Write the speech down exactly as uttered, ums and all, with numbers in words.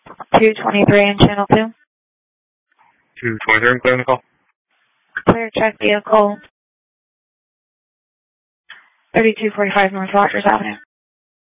two twenty-three in channel two. two twenty-three, I'm clearing the call. Clear check vehicle. thirty-two forty-five North Rogers Avenue.